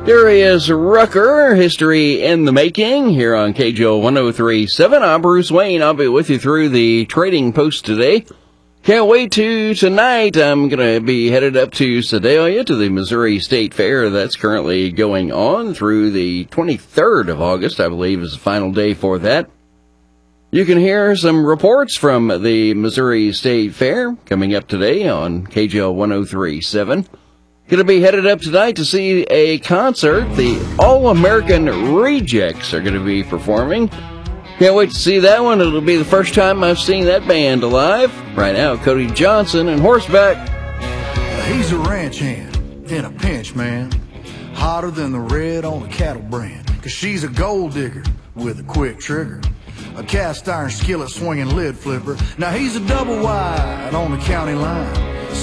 Here is Rucker, History in the Making, here on KJO 103.7. I'm Bruce Wayne. I'll be with you through the Trading Post today. Can't wait to tonight. I'm going to be headed up to Sedalia to the Missouri State Fair. That's currently going on through the 23rd of August, I believe, is the final day for that. You can hear some reports from the Missouri State Fair coming up today on KJO 103.7. Going to be headed up tonight to see a concert. The All-American Rejects are going to be performing. Can't wait to see that one. It'll be the first time I've seen that band live. Right now, Cody Johnson and Horseback. He's a ranch hand in a pinch, man. Hotter than the red on a cattle brand. 'Cause she's a gold digger with a quick trigger. A cast iron skillet swinging lid flipper. Now he's a double wide on the county line.